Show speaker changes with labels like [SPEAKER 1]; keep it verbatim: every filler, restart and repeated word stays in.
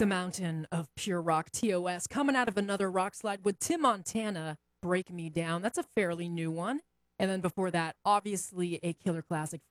[SPEAKER 1] The mountain of pure rock, T O S, coming out of another rock slide with Tim Montana, Break Me Down. That's a fairly new one. And then before that, obviously a killer classic